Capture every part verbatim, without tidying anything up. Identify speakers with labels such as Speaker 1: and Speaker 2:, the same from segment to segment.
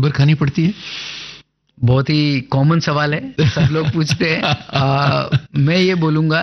Speaker 1: भर खानी पड़ती है?
Speaker 2: बहुत ही कॉमन सवाल है, सब लोग पूछते हैं। आ, मैं ये बोलूंगा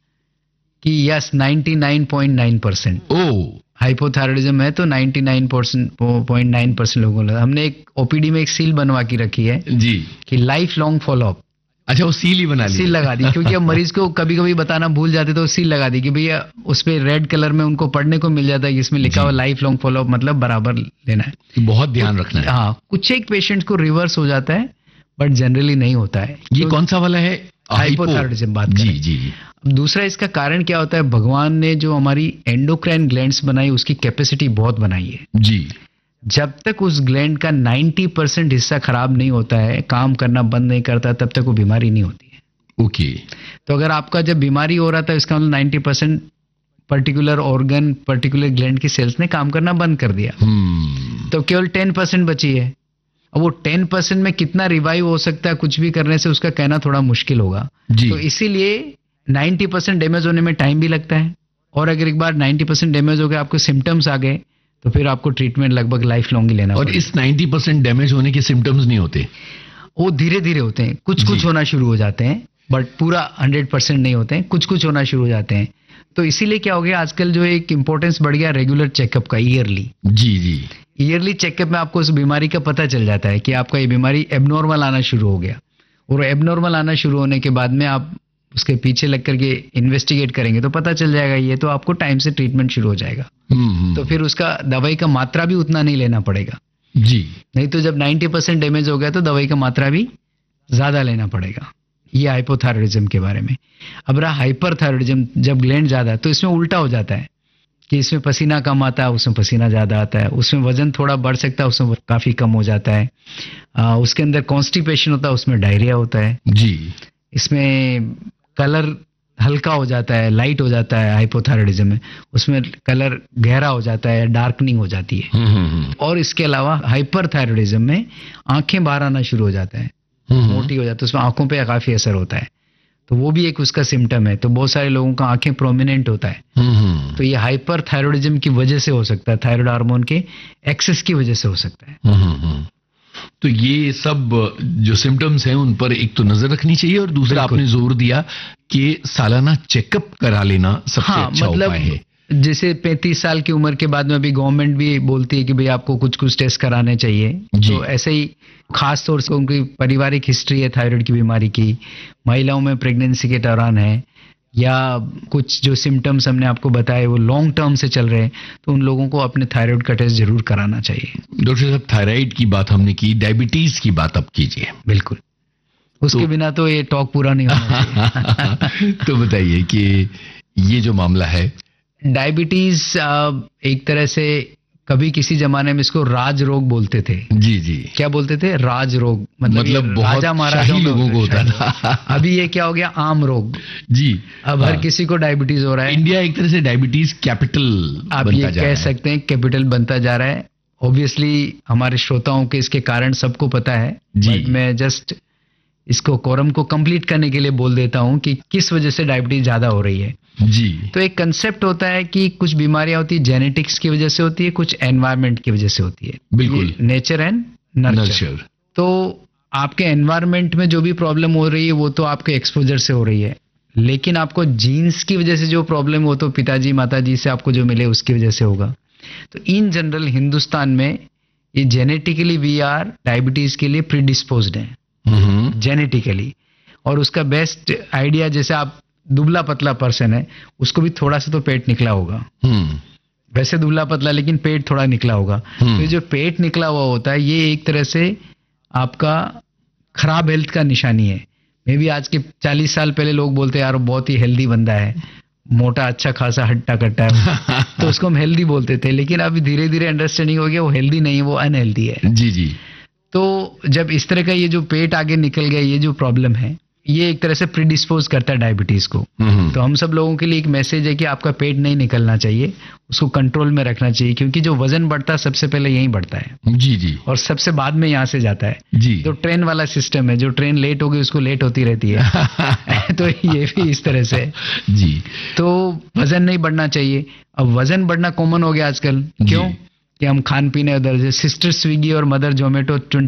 Speaker 2: कि यस निन्यानवे पॉइंट नौ परसेंट।
Speaker 1: ओह,
Speaker 2: हाइपोथायराइडिज्म है तो निन्यानवे पॉइंट नौ परसेंट लोगों को। हमने एक ओपीडी में एक सील बनवा के रखी है
Speaker 1: जी
Speaker 2: कि लाइफ लॉन्ग फॉलोअप।
Speaker 1: अच्छा, वो सील ही बना ली,
Speaker 2: सील लगा दी, क्योंकि अब मरीज को कभी कभी बताना भूल जाते तो सील लगा दी कि भैया उस पे रेड कलर में उनको पढ़ने को मिल जाता है कि इसमें लिखा हुआ लाइफ लॉन्ग फॉलोअप, मतलब बराबर लेना है।
Speaker 1: बहुत ध्यान रखना है।
Speaker 2: हाँ, कुछ एक पेशेंट को रिवर्स हो जाता है बट जनरली नहीं होता है।
Speaker 1: ये कौन सा वाला है?
Speaker 2: हाइपोथायराइडिज्म बात करें।
Speaker 1: जी जी जी।
Speaker 2: अब दूसरा इसका कारण क्या होता है, भगवान ने जो हमारी एंडोक्राइन ग्लैंड्स बनाई उसकी कैपेसिटी बहुत बनाई है
Speaker 1: जी।
Speaker 2: जब तक उस ग्लैंड का नब्बे परसेंट हिस्सा खराब नहीं होता है, काम करना बंद नहीं करता, तब तक वो बीमारी नहीं होती है।
Speaker 1: ओके।
Speaker 2: तो अगर आपका जब बीमारी हो रहा था इसका मतलब नब्बे percent particular organ, particular gland की सेल्स ने काम करना बंद कर दिया।
Speaker 1: hmm.
Speaker 2: तो केवल दस परसेंट बची है। अब वो दस परसेंट में कितना रिवाइव हो सकता है कुछ भी करने से, उसका कहना थोड़ा मुश्किल होगा। तो इसीलिए नब्बे परसेंट डैमेज होने में टाइम भी लगता है, और अगर एक बार नब्बे परसेंट डैमेज हो गया, आपको सिम्टम्स आ गए, तो फिर आपको ट्रीटमेंट लगभग लाइफ लॉन्ग ही लेना
Speaker 1: और
Speaker 2: पड़ेगा।
Speaker 1: इस नब्बे परसेंट डैमेज होने के सिम्टम्स नहीं होते,
Speaker 2: वो धीरे धीरे होते हैं, कुछ कुछ होना शुरू हो जाते हैं, बट पूरा सौ परसेंट नहीं होते हैं, कुछ कुछ होना शुरू हो जाते हैं। तो इसीलिए क्या हो गया आजकल जो एक इम्पोर्टेंस बढ़ गया रेगुलर चेकअप का, ईयरली।
Speaker 1: जी जी।
Speaker 2: ईयरली चेकअप में आपको उस बीमारी का पता चल जाता है कि आपका ये बीमारी एबनॉर्मल आना शुरू हो गया, और एबनॉर्मल आना शुरू होने के बाद में आप उसके पीछे लग करके इन्वेस्टिगेट करेंगे तो पता चल जाएगा ये, तो आपको टाइम से ट्रीटमेंट शुरू हो जाएगा। तो फिर उसका दवाई का मात्रा भी उतना नहीं लेना पड़ेगा
Speaker 1: जी।
Speaker 2: नहीं तो जब नब्बे परसेंट डैमेज हो गया तो दवाई का मात्रा भी ज्यादा लेना पड़ेगा। ये हाइपोथायराइडिज्म के बारे में। अब रहा हाइपरथायराइडिज्म, जब ग्लैंड ज्यादा है तो इसमें उल्टा हो जाता है कि इसमें पसीना कम आता है, उसमें पसीना ज्यादा आता है, उसमें वजन थोड़ा बढ़ सकता है, उसमें काफी कम हो जाता है। आ, उसके अंदर कॉन्स्टिपेशन होता है, उसमें डायरिया होता है
Speaker 1: जी।
Speaker 2: इसमें कलर हल्का हो जाता है, लाइट हो जाता है हाइपोथायराइडिज्म में, उसमें कलर गहरा हो जाता है, डार्कनिंग हो जाती है। और इसके अलावा हाइपरथायराइडिज्म में आंखें बाहर आना शुरू हो जाता है, मोटी हो जाती है, उसमें आंखों पे काफी असर होता है, तो वो भी एक उसका सिम्टम है। तो बहुत सारे लोगों का आंखें प्रोमिनेंट होता है, तो ये हाइपरथायराइडिज्म की वजह से हो सकता है, थायराइड हार्मोन के एक्सेस की वजह से हो सकता है।
Speaker 1: तो ये सब जो सिम्टम्स हैं उन पर एक तो नजर रखनी चाहिए, और दूसरा आपने जोर दिया कि सालाना चेकअप करा लेना सबसे
Speaker 2: हाँ,
Speaker 1: अच्छा
Speaker 2: मतलब
Speaker 1: उपाय है।
Speaker 2: जैसे पैंतीस साल की उम्र के बाद में अभी गवर्नमेंट भी बोलती है कि भाई आपको कुछ कुछ टेस्ट कराने चाहिए, तो ऐसे ही खास तौर से उनकी पारिवारिक हिस्ट्री है थायराइड की बीमारी की, महिलाओं में प्रेगनेंसी के दौरान है, या कुछ जो सिम्टम्स हमने आपको बताए वो लॉन्ग टर्म से चल रहे हैं, तो उन लोगों को अपने थायराइड का टेस्ट जरूर कराना चाहिए।
Speaker 1: डॉक्टर साहब, थायराइड की बात हमने की, डायबिटीज की बात अब कीजिए।
Speaker 2: बिल्कुल, उसके तो, बिना तो ये टॉक पूरा नहीं होना चाहिए।
Speaker 1: तो बताइए कि ये जो मामला है
Speaker 2: डायबिटीज, एक तरह से कभी किसी जमाने में इसको राज रोग बोलते थे।
Speaker 1: जी जी।
Speaker 2: क्या बोलते थे? राज रोग, मतलब,
Speaker 1: मतलब बहुत
Speaker 2: राजा महाराजा
Speaker 1: लोगों को होता था।
Speaker 2: अभी ये क्या हो गया? आम रोग।
Speaker 1: जी।
Speaker 2: अब हर किसी को डायबिटीज हो रहा है।
Speaker 1: इंडिया एक तरह से डायबिटीज कैपिटल
Speaker 2: आप ये कह सकते हैं, कैपिटल बनता जा रहा है। ऑब्वियसली हमारे श्रोताओं के इसके कारण सबको पता है, बट मैं जस्ट इसको कोरम को कंप्लीट करने के लिए बोल देता हूं कि किस वजह से डायबिटीज ज्यादा हो रही है।
Speaker 1: जी।
Speaker 2: तो एक कंसेप्ट होता है कि कुछ बीमारियां होती है जेनेटिक्स की वजह से होती है, कुछ एनवायरनमेंट की वजह से होती है।
Speaker 1: बिल्कुल,
Speaker 2: नेचर एंड नर्चर। तो आपके एनवायरनमेंट में जो भी प्रॉब्लम हो रही है वो तो आपके एक्सपोजर से हो रही है, लेकिन आपको जीन्स की वजह से जो प्रॉब्लम हो तो पिताजी माताजी से आपको जो मिले उसकी वजह से होगा। तो इन जनरल हिंदुस्तान में ये जेनेटिकली वी आर डायबिटीज के लिए प्रीडिस्पोज्ड है जेनेटिकली। और उसका बेस्ट आइडिया, जैसे आप दुबला पतला पर्सन है, उसको भी थोड़ा सा तो पेट निकला होगा, वैसे दुबला पतला लेकिन पेट थोड़ा निकला होगा। तो ये जो पेट निकला हुआ होता है ये एक तरह से आपका खराब हेल्थ का निशानी है। मे भी आज के चालीस साल पहले लोग बोलते हैं यार बहुत ही हेल्दी बंदा है, मोटा अच्छा खासा हट्टा कट्टा है, तो उसको हम हेल्दी बोलते थे, लेकिन अभी धीरे धीरे अंडरस्टैंडिंग हो गया वो हेल्दी नहीं है, वो अनहेल्दी है।
Speaker 1: जी जी।
Speaker 2: तो जब इस तरह का ये जो पेट आगे निकल गया, ये जो प्रॉब्लम है, ये एक तरह से प्रीडिस्पोज करता है डायबिटीज को। तो हम सब लोगों के लिए एक मैसेज है कि आपका पेट नहीं निकलना चाहिए, उसको कंट्रोल में रखना चाहिए, क्योंकि जो वजन बढ़ता है सबसे पहले यहीं बढ़ता है।
Speaker 1: जी जी।
Speaker 2: और सबसे बाद में यहाँ से जाता है।
Speaker 1: जी।
Speaker 2: तो ट्रेन वाला सिस्टम है, जो ट्रेन लेट होगी उसको लेट होती रहती है। तो ये भी इस तरह से।
Speaker 1: जी।
Speaker 2: तो वजन नहीं बढ़ना चाहिए। अब वजन बढ़ना कॉमन हो गया आजकल, क्यों? कि हम खान पीने उधर, सिस्टर स्विगी और मदर जोमेटो